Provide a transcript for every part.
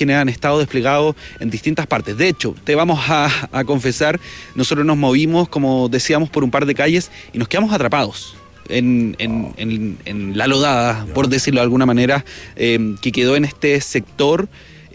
quienes han estado desplegados en distintas partes. De hecho, te vamos a confesar, nosotros nos movimos, como decíamos, por un par de calles y nos quedamos atrapados en la lodada, por decirlo de alguna manera, que quedó en este sector.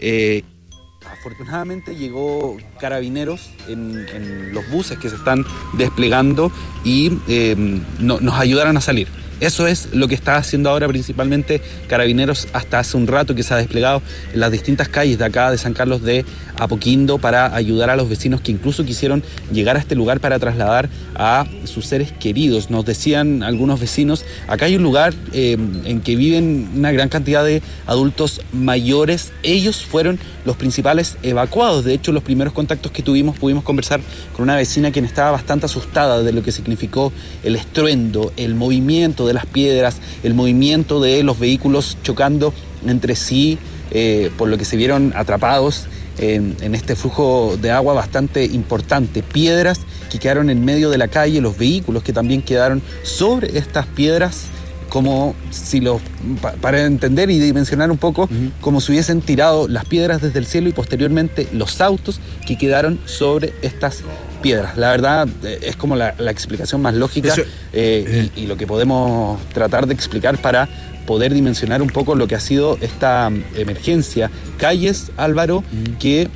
Afortunadamente llegó Carabineros en los buses que se están desplegando y nos ayudaron a salir. Eso es lo que está haciendo ahora principalmente Carabineros hasta hace un rato, que se ha desplegado en las distintas calles de acá de San Carlos de Apoquindo para ayudar a los vecinos que incluso quisieron llegar a este lugar para trasladar a sus seres queridos. Nos decían algunos vecinos, acá hay un lugar en que viven una gran cantidad de adultos mayores. Ellos fueron los principales evacuados. De hecho, los primeros contactos que pudimos conversar con una vecina quien estaba bastante asustada de lo que significó el estruendo, el movimiento de las piedras, el movimiento de los vehículos chocando entre sí, por lo que se vieron atrapados en este flujo de agua bastante importante. Piedras que quedaron en medio de la calle, los vehículos que también quedaron sobre estas piedras, como si para entender y dimensionar un poco, como si hubiesen tirado las piedras desde el cielo y posteriormente los autos que quedaron sobre estas piedras. La verdad es como la explicación más lógica y lo que podemos tratar de explicar para poder dimensionar un poco lo que ha sido esta emergencia. Calles, Álvaro, que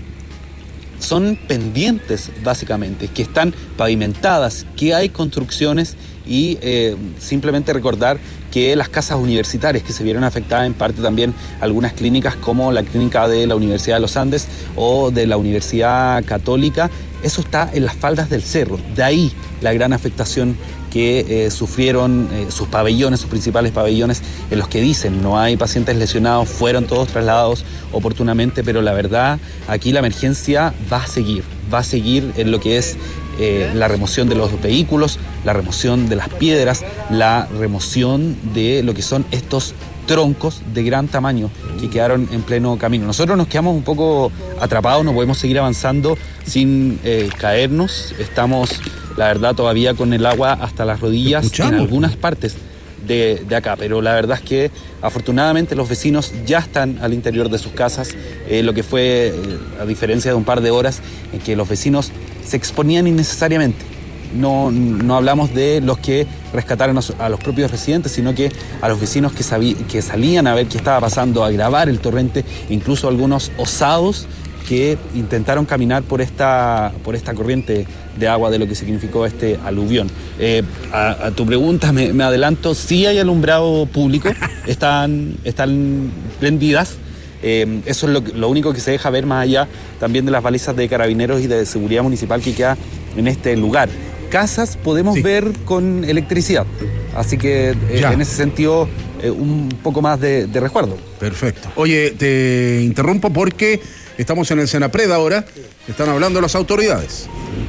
son pendientes básicamente, que están pavimentadas, que hay construcciones y simplemente recordar que las casas universitarias que se vieron afectadas, en parte también algunas clínicas como la clínica de la Universidad de los Andes o de la Universidad Católica, eso está en las faldas del cerro. De ahí la gran afectación que sufrieron sus pabellones, sus principales pabellones, en los que dicen no hay pacientes lesionados, fueron todos trasladados oportunamente, pero la verdad aquí la emergencia va a seguir en lo que es la remoción de los vehículos, la remoción de las piedras, la remoción de lo que son estos troncos de gran tamaño que quedaron en pleno camino. Nosotros nos quedamos un poco atrapados, no podemos seguir avanzando sin caernos. Estamos, la verdad, todavía con el agua hasta las rodillas en algunas partes de acá, pero la verdad es que afortunadamente los vecinos ya están al interior de sus casas, lo que fue, a diferencia de un par de horas en que los vecinos se exponían innecesariamente. No hablamos de los que rescataron a los propios residentes, sino que a los vecinos que salían a ver qué estaba pasando, a grabar el torrente, incluso algunos osados que intentaron caminar por esta corriente de agua de lo que significó este aluvión. A tu pregunta me adelanto, sí hay alumbrado público, están prendidas. Eso es lo único que se deja ver más allá también de las balizas de Carabineros y de seguridad municipal que queda en este lugar. Casas podemos ver con electricidad, así que en ese sentido un poco más de resguardo. Perfecto. Oye, te interrumpo porque estamos en el Senapred ahora, están hablando las autoridades.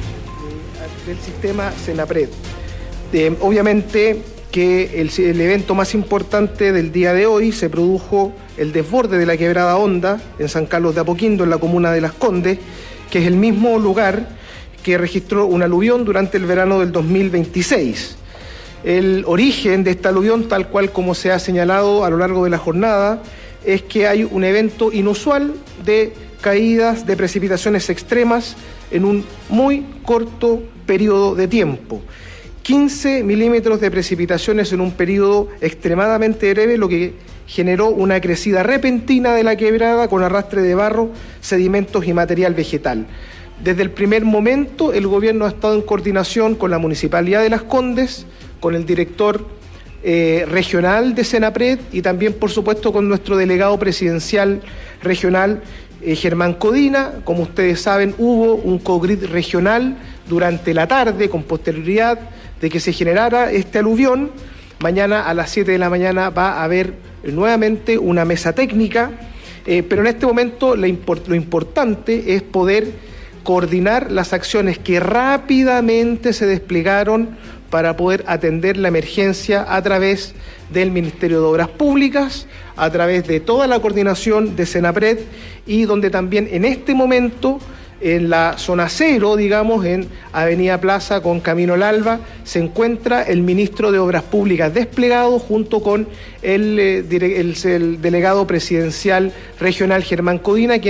Del sistema Senapred. Obviamente que el evento más importante del día de hoy se produjo el desborde de la quebrada Honda en San Carlos de Apoquindo, en la comuna de Las Condes, que es el mismo lugar que registró un aluvión durante el verano del 2026. El origen de esta aluvión, tal cual como se ha señalado a lo largo de la jornada, es que hay un evento inusual de caídas de precipitaciones extremas en un muy corto periodo de tiempo. 15 milímetros de precipitaciones en un periodo extremadamente breve, lo que generó una crecida repentina de la quebrada con arrastre de barro, sedimentos y material vegetal. Desde el primer momento, el gobierno ha estado en coordinación con la Municipalidad de Las Condes, con el director regional de Senapred y también, por supuesto, con nuestro delegado presidencial regional, Germán Codina. Como ustedes saben, hubo un COGRID regional durante la tarde, con posterioridad de que se generara este aluvión. Mañana a las 7 de la mañana va a haber nuevamente una mesa técnica, pero en este momento lo importante es poder coordinar las acciones que rápidamente se desplegaron para poder atender la emergencia a través del Ministerio de Obras Públicas, a través de toda la coordinación de Senapred y donde también en este momento en la zona cero, digamos, en Avenida Plaza con Camino al Alba, se encuentra el ministro de Obras Públicas desplegado junto con el delegado presidencial regional Germán Codina, quien